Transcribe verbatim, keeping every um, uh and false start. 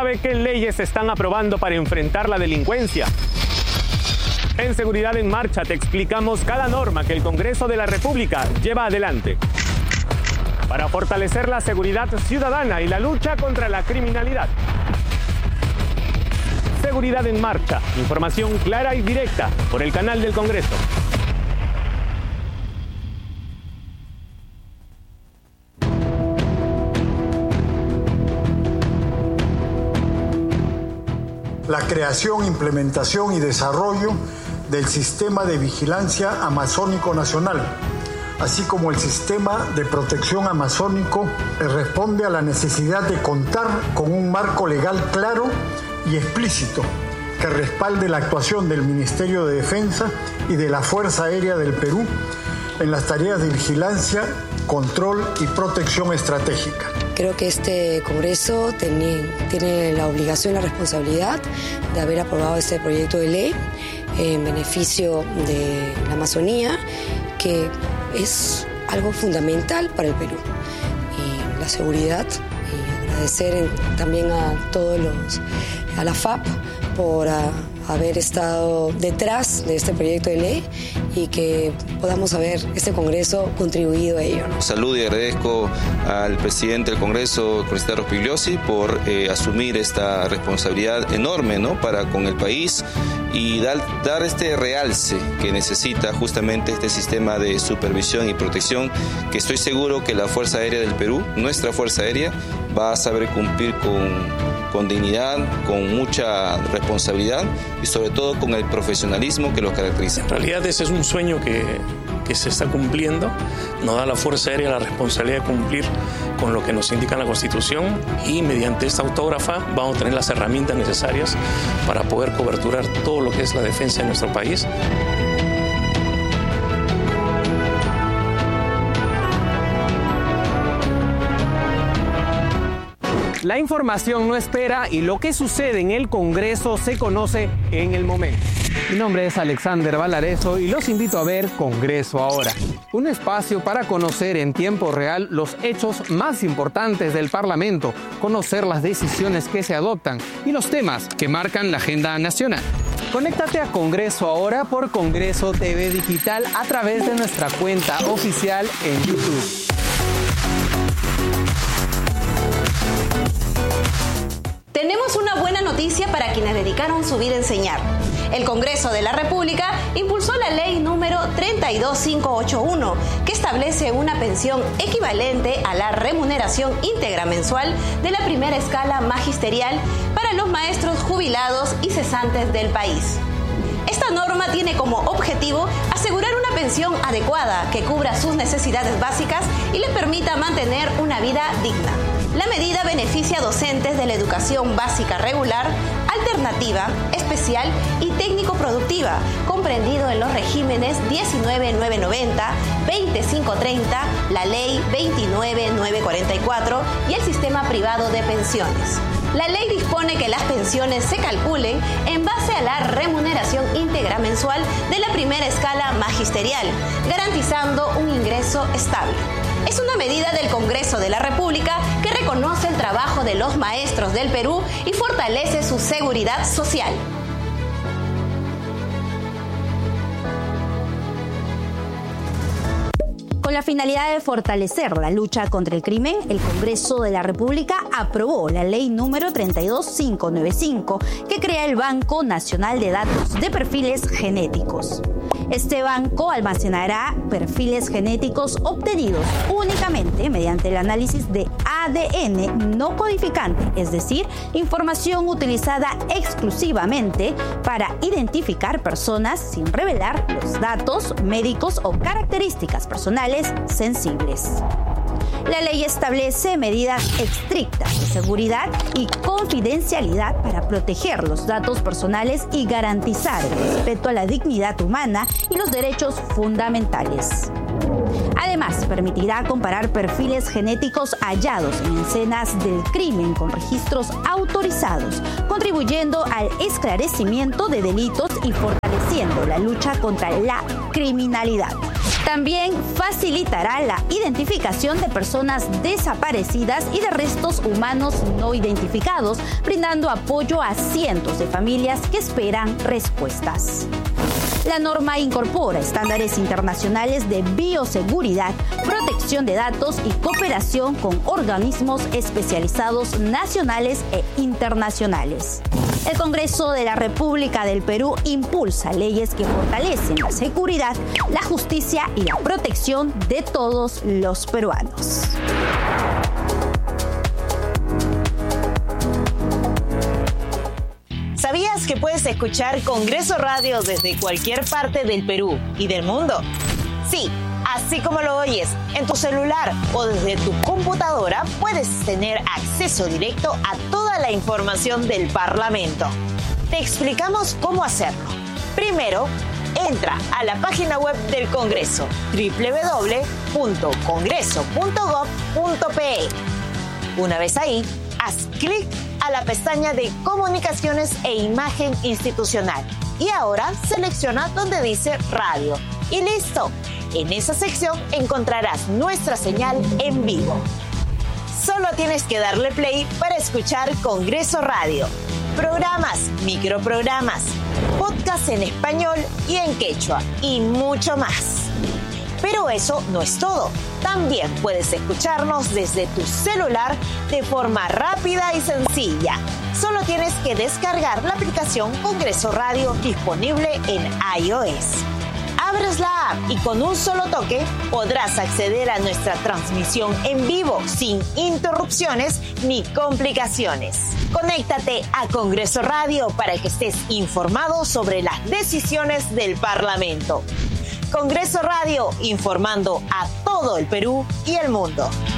sabe qué leyes se están aprobando para enfrentar la delincuencia. En Seguridad en Marcha te explicamos cada norma que el Congreso de la República lleva adelante para fortalecer la seguridad ciudadana y la lucha contra la criminalidad. Seguridad en Marcha, información clara y directa por el canal del Congreso. La creación, implementación y desarrollo del Sistema de Vigilancia Amazónico Nacional, así como el Sistema de Protección Amazónico, responde a la necesidad de contar con un marco legal claro y explícito que respalde la actuación del Ministerio de Defensa y de la Fuerza Aérea del Perú en las tareas de vigilancia, control y protección estratégica. Creo que este Congreso tiene, tiene la obligación y la responsabilidad de haber aprobado este proyecto de ley en beneficio de la Amazonía, que es algo fundamental para el Perú. Y la seguridad, y agradecer también a todos los, a la F A P por a, haber estado detrás de este proyecto de ley y que podamos haber este Congreso contribuido a ello, ¿no? Saludo y agradezco al presidente del Congreso, el congresista Rospigliosi, por eh, asumir esta responsabilidad enorme, ¿no?, para con el país y dar, dar este realce que necesita justamente este sistema de supervisión y protección, que estoy seguro que la Fuerza Aérea del Perú, nuestra Fuerza Aérea, va a saber cumplir con con dignidad, con mucha responsabilidad y sobre todo con el profesionalismo que los caracteriza. En realidad ese es un sueño que, que se está cumpliendo, nos da la Fuerza Aérea la responsabilidad de cumplir con lo que nos indica la Constitución y mediante esta autógrafa vamos a tener las herramientas necesarias para poder coberturar todo lo que es la defensa de nuestro país. La información no espera y lo que sucede en el Congreso se conoce en el momento. Mi nombre es Alexander Valareso y los invito a ver Congreso Ahora, un espacio para conocer en tiempo real los hechos más importantes del Parlamento, conocer las decisiones que se adoptan y los temas que marcan la agenda nacional. Conéctate a Congreso Ahora por Congreso T V Digital a través de nuestra cuenta oficial en YouTube. Tenemos una buena noticia para quienes dedicaron su vida a enseñar. El Congreso de la República impulsó la ley número treinta y dos mil quinientos ochenta y uno, que establece una pensión equivalente a la remuneración íntegra mensual de la primera escala magisterial para los maestros jubilados y cesantes del país. Esta norma tiene como objetivo asegurar una pensión adecuada que cubra sus necesidades básicas y les permita mantener una vida digna. La medida beneficia a docentes de la educación básica regular, alternativa, especial y técnico-productiva, comprendido en los regímenes diecinueve mil novecientos noventa, veinte mil quinientos treinta, la Ley veintinueve mil novecientos cuarenta y cuatro y el sistema privado de pensiones. La ley dispone que las pensiones se calculen en base a la remuneración íntegra mensual de la primera escala magisterial, garantizando un ingreso estable. Es una medida del Congreso de la República que reconoce el trabajo de los maestros del Perú y fortalece su seguridad social. Con la finalidad de fortalecer la lucha contra el crimen, el Congreso de la República aprobó la ley número treinta y dos mil quinientos noventa y cinco, que crea el Banco Nacional de Datos de Perfiles Genéticos. Este banco almacenará perfiles genéticos obtenidos únicamente mediante el análisis de A D N no codificante, es decir, información utilizada exclusivamente para identificar personas sin revelar los datos médicos o características personales sensibles. La ley establece medidas estrictas de seguridad y confidencialidad para proteger los datos personales y garantizar el respeto a la dignidad humana y los derechos fundamentales. Además, permitirá comparar perfiles genéticos hallados en escenas del crimen con registros autorizados, contribuyendo al esclarecimiento de delitos y fortaleciendo la lucha contra la criminalidad. También facilitará la identificación de personas desaparecidas y de restos humanos no identificados, brindando apoyo a cientos de familias que esperan respuestas. La norma incorpora estándares internacionales de bioseguridad, protección de datos y cooperación con organismos especializados nacionales e internacionales. El Congreso de la República del Perú impulsa leyes que fortalecen la seguridad, la justicia y la protección de todos los peruanos. ¿Sabías que puedes escuchar Congreso Radio desde cualquier parte del Perú y del mundo? Sí, así como lo oyes, en tu celular o desde tu computadora puedes tener acceso directo a toda la información del Parlamento. Te explicamos cómo hacerlo. Primero, entra a la página web del Congreso, doble u doble u doble u punto congreso punto gob punto pe. Una vez ahí, haz clic a la pestaña de Comunicaciones e Imagen Institucional y ahora selecciona donde dice Radio y listo. En esa sección encontrarás nuestra señal en vivo. Solo tienes que darle play para escuchar Congreso Radio. Programas, microprogramas, podcasts en español y en quechua y mucho más. Pero eso no es todo. También puedes escucharnos desde tu celular de forma rápida y sencilla. Solo tienes que descargar la aplicación Congreso Radio disponible en iOS. Abres la app y con un solo toque podrás acceder a nuestra transmisión en vivo sin interrupciones ni complicaciones. Conéctate a Congreso Radio para que estés informado sobre las decisiones del Parlamento. Congreso Radio, informando a todo el Perú y el mundo.